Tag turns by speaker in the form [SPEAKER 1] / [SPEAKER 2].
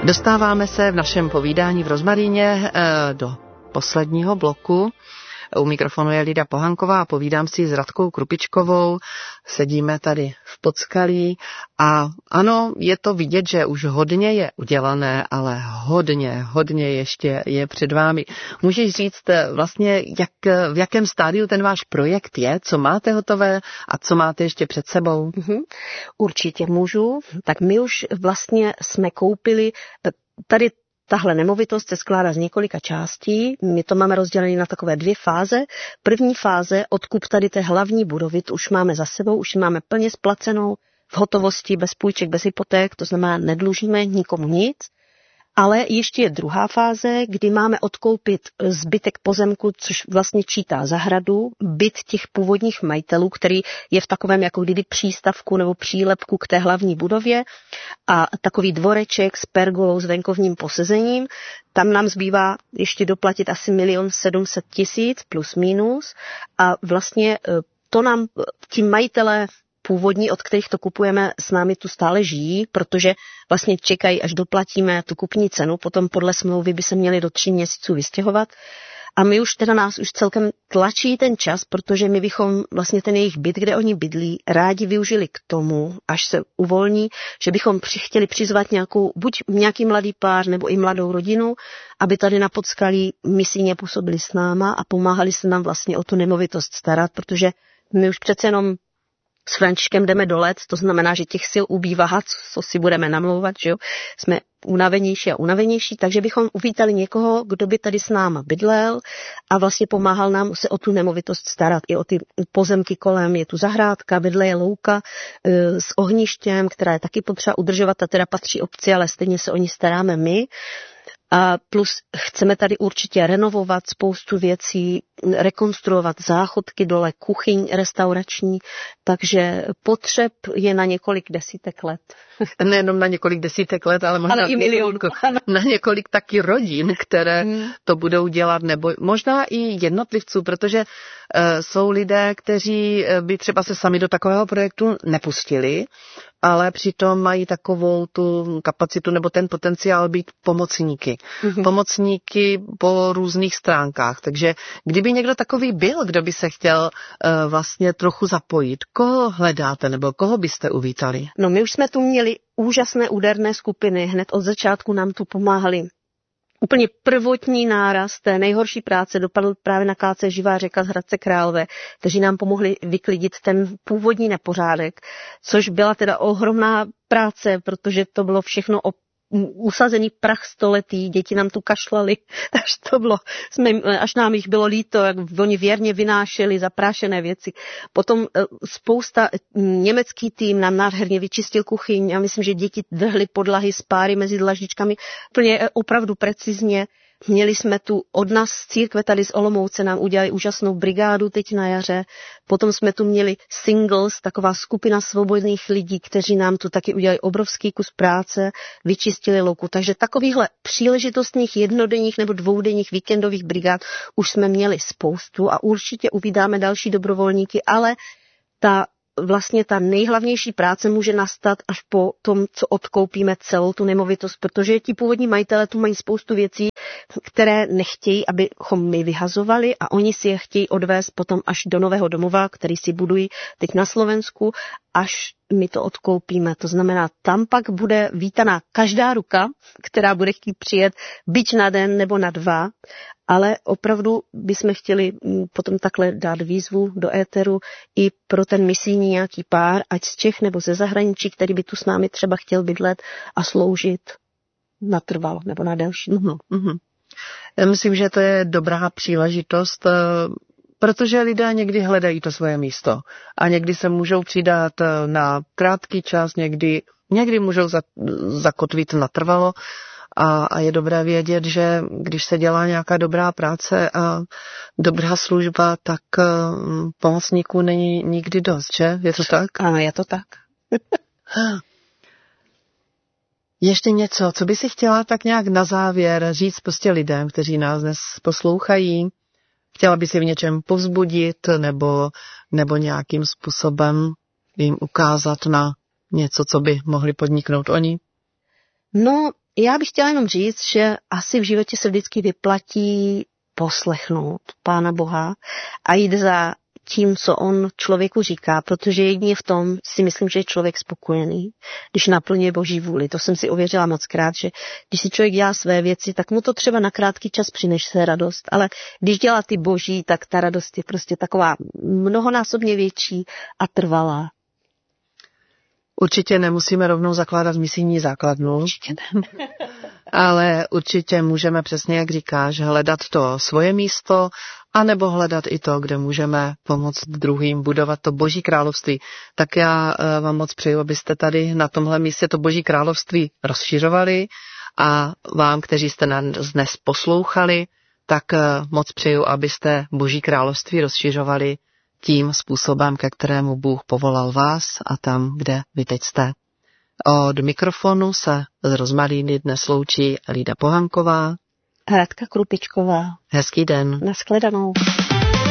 [SPEAKER 1] Dostáváme se v našem povídání v Rozmaríně do posledního bloku. U mikrofonu je Lída Pohanková a povídám si s Radkou Krupičkovou. Sedíme tady v Podskalí a ano, je to vidět, že už hodně je udělané, ale hodně ještě je před vámi. Můžeš říct vlastně, v jakém stádiu ten váš projekt je, co máte hotové a co máte ještě před sebou?
[SPEAKER 2] Určitě můžu. Tak my už vlastně jsme koupili tady. Tahle nemovitost se skládá z několika částí. My to máme rozdělené na takové 2 fáze. První fáze, odkup tady té hlavní budovy, to už máme za sebou, už máme plně splacenou v hotovosti, bez půjček, bez hypoték, to znamená, nedlužíme nikomu nic. Ale ještě je druhá fáze, kdy máme odkoupit zbytek pozemku, což vlastně čítá zahradu, byt těch původních majitelů, který je v takovém jako kdyby přístavku nebo přílepku k té hlavní budově a takový dvoreček s pergolou s venkovním posezením. Tam nám zbývá ještě doplatit asi 1 700 000 plus minus a vlastně to nám tím majitelé původní, od kterých to kupujeme, s námi tu stále žijí, protože vlastně čekají, až doplatíme tu kupní cenu, potom podle smlouvy by se měli do 3 měsíců vystěhovat. A my už teda nás už celkem tlačí ten čas, protože my bychom vlastně ten jejich byt, kde oni bydlí, rádi využili k tomu, až se uvolní, že bychom chtěli přizvat buď nějaký mladý pár nebo i mladou rodinu, aby tady na Podskalí misijně působili s náma a pomáhali se nám vlastně o tu nemovitost starat, protože my už přece jenom s Františkem jdeme do let, to znamená, že těch sil ubývá, co si budeme namlouvat, že jo? Jsme unavenější, takže bychom uvítali někoho, kdo by tady s náma bydlel a vlastně pomáhal nám se o tu nemovitost starat, i o ty pozemky kolem, je tu zahrádka, vedle je louka s ohništěm, která je taky potřeba udržovat, ta teda patří obci, ale stejně se o ní staráme my. A plus chceme tady určitě renovovat spoustu věcí, rekonstruovat záchodky dole, kuchyň restaurační, takže potřeb je na několik desítek let.
[SPEAKER 1] Nejenom na několik desítek let, ale možná
[SPEAKER 2] i milion.
[SPEAKER 1] Na několik taky rodin, které to budou dělat, nebo možná i jednotlivců, protože jsou lidé, kteří by třeba se sami do takového projektu nepustili, ale přitom mají takovou tu kapacitu nebo ten potenciál být pomocníky. Pomocníky po různých stránkách. Takže kdyby někdo takový byl, kdo by se chtěl vlastně trochu zapojit, koho hledáte nebo koho byste uvítali?
[SPEAKER 2] No my už jsme tu měli úžasné úderné skupiny, hned od začátku nám tu pomáhali. Úplně prvotní náraz té nejhorší práce dopadl právě na KC Živá řeka z Hradce Králové, kteří nám pomohli vyklidit ten původní nepořádek, což byla teda ohromná práce, protože to bylo všechno usazený prach stoletý, děti nám tu kašlali, až nám jich bylo líto, jak oni věrně vynášeli zaprášené věci. Potom spousta německý tým nám nádherně vyčistil kuchyň a myslím, že děti drhly podlahy s páry mezi dlaždičkami úplně opravdu precizně. Měli jsme tu od nás z církve tady z Olomouce, nám udělali úžasnou brigádu teď na jaře. Potom jsme tu měli Singles, taková skupina svobodných lidí, kteří nám tu taky udělali obrovský kus práce, vyčistili louku. Takže takovýchhle příležitostných jednodenních nebo dvoudenních víkendových brigád už jsme měli spoustu a určitě uvídáme další dobrovolníky, ale vlastně ta nejhlavnější práce může nastat až po tom, co odkoupíme celou tu nemovitost, protože ti původní majitelé tu mají spoustu věcí, které nechtějí, abychom my vyhazovali a oni si je chtějí odvést potom až do nového domova, který si budují teď na Slovensku, až my to odkoupíme. To znamená, tam pak bude vítaná každá ruka, která bude chtít přijet byť na den nebo na 2, ale opravdu bychom chtěli potom takhle dát výzvu do éteru i pro ten misijní nějaký pár, ať z Čech nebo ze zahraničí, který by tu s námi třeba chtěl bydlet a sloužit natrvalo nebo na delší.
[SPEAKER 1] Já myslím, že to je dobrá příležitost, protože lidé někdy hledají to svoje místo a někdy se můžou přidat na krátký čas, někdy můžou zakotvit natrvalo a je dobré vědět, že když se dělá nějaká dobrá práce a dobrá služba, tak pomocníků není nikdy dost, že? Je to tak?
[SPEAKER 2] Ano, je to tak.
[SPEAKER 1] Ještě něco, co by si chtěla tak nějak na závěr říct prostě lidem, kteří nás dnes poslouchají? Chtěla by si v něčem povzbudit nebo nějakým způsobem jim ukázat na něco, co by mohli podniknout oni?
[SPEAKER 2] No, Já bych chtěla jenom říct, že asi v životě se vždycky vyplatí poslechnout Pána Boha a jít za tím, co on člověku říká, protože jedině v tom si myslím, že je člověk spokojený, když naplňuje Boží vůli. To jsem si ověřila mockrát, že když si člověk dělá své věci, tak mu to třeba na krátký čas přinese radost, ale když dělá ty Boží, tak ta radost je prostě taková mnohonásobně větší a trvalá.
[SPEAKER 1] Určitě nemusíme rovnou zakládat misijní základnu.
[SPEAKER 2] Určitě ne.
[SPEAKER 1] Ale určitě můžeme přesně, jak říkáš, hledat to svoje místo, anebo hledat i to, kde můžeme pomoct druhým budovat to Boží království. Tak já vám moc přeju, abyste tady na tomhle místě to Boží království rozšiřovali a vám, kteří jste nás dnes poslouchali, tak moc přeju, abyste Boží království rozšiřovali tím způsobem, ke kterému Bůh povolal vás a tam, kde vy teď jste. Od mikrofonu se z Rozmaríny dnes loučí Lída Pohanková
[SPEAKER 2] a Radka Krupičková.
[SPEAKER 1] Hezký den.
[SPEAKER 2] Nashledanou.